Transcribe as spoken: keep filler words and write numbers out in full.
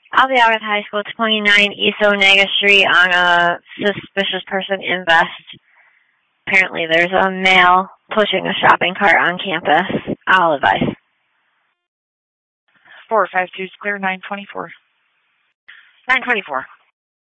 Albion High School, twenty-nine East Onega Street, on a suspicious person in vest. Apparently there's a male pushing a shopping cart on campus. I'll advise. four five two is clear, nine twenty-four. nine twenty-four.